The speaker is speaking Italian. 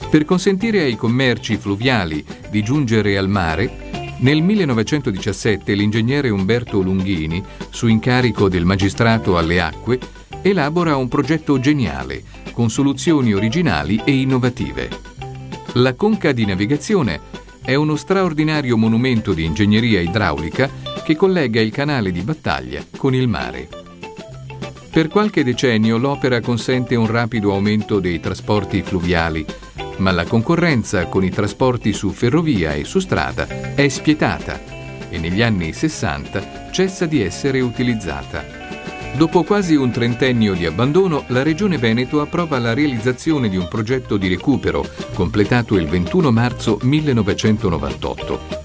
Per consentire ai commerci fluviali di giungere al mare, nel 1917 l'ingegnere Umberto Lunghini, su incarico del magistrato alle acque, elabora un progetto geniale, con soluzioni originali e innovative. La conca di navigazione è uno straordinario monumento di ingegneria idraulica che collega il canale di Battaglia con il mare. Per qualche decennio l'opera consente un rapido aumento dei trasporti fluviali, ma la concorrenza con i trasporti su ferrovia e su strada è spietata e negli anni 60 cessa di essere utilizzata. Dopo quasi un trentennio di abbandono, la Regione Veneto approva la realizzazione di un progetto di recupero completato il 21 marzo 1998.